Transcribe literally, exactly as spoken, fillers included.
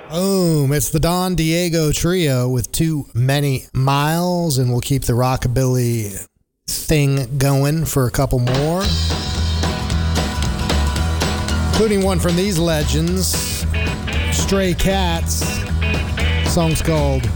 Boom. It's the Don Diego Trio with Too Many Miles, and we'll keep the rockabilly thing going for a couple more, including one from these legends, Stray Cats. The song's called